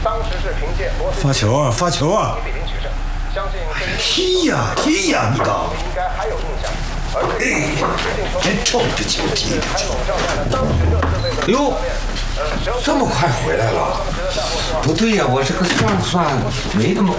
发球啊，发球啊！踢呀，踢呀，你搞！哎，真臭，这球踢的！ 哎呦，这么快回来了？不对呀，我这个算没那么。